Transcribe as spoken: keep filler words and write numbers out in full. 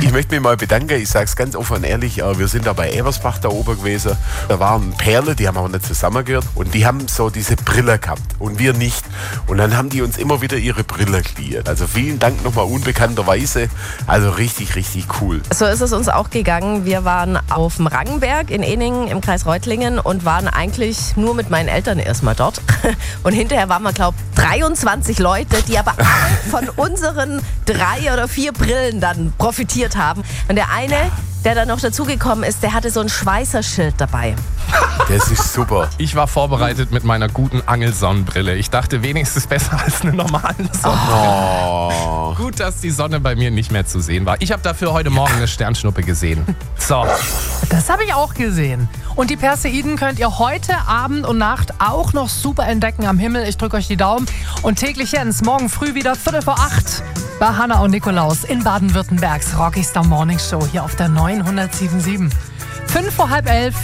Ich möchte mich mal bedanken, ich sage es ganz offen und ehrlich, wir sind da bei Ebersbach da oben gewesen. Da waren Perle, die haben aber nicht zusammengehört und die haben so diese Brille gehabt und wir nicht. Und dann haben die uns immer wieder ihre Brille geliehen. Also vielen Dank nochmal unbekannterweise. Also richtig, richtig cool. So ist es uns auch gegangen. Wir waren auf dem Rangenberg in Eningen im Kreis Reutlingen und waren eigentlich nur mit meinen Eltern erstmal dort. Und hinterher waren wir, glaube ich, dreiundzwanzig Leute, die aber alle von unseren drei oder vier Brillen dann profitiert haben. Und der eine, der dann noch dazugekommen ist, der hatte so ein Schweißerschild dabei. Das ist super. Ich war vorbereitet mit meiner guten Angelsonnenbrille. Ich dachte, wenigstens besser als eine normale Sonnenbrille. Oh. Gut, dass die Sonne bei mir nicht mehr zu sehen war. Ich habe dafür heute Morgen eine Sternschnuppe gesehen. So. Das habe ich auch gesehen. Und die Perseiden könnt ihr heute Abend und Nacht auch noch super entdecken am Himmel. Ich drücke euch die Daumen. Und täglich Jens, morgen früh wieder Viertel vor acht bei Hanna und Nikolaus in Baden-Württembergs Rocky Star Morning Show hier auf der neunhundertsieben Komma sieben. Fünf vor halb elf.